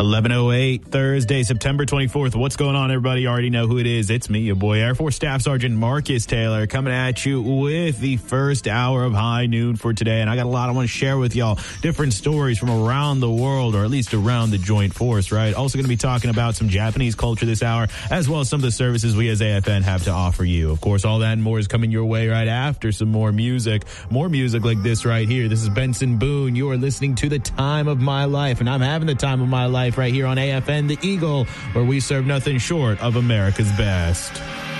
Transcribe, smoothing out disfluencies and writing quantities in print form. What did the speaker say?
11:08 Thursday, September 24th. What's going on, everybody? You already know who it is. It's me, your boy, Air Force Staff Sergeant Marcus Taylor, coming at you with the first hour of High Noon for today. And I got a lot I want to share with y'all. Different stories from around the world, or at least around the Joint Force, right? Also going to be talking about some Japanese culture this hour, as well as some of the services we as AFN have to offer you. Of course, all that and more is coming your way right after some more music. More music like this right here. This is Benson Boone. You are listening to The Time of My Life, and I'm having the time of my life right here on AFN, The Eagle, where we serve nothing short of America's best.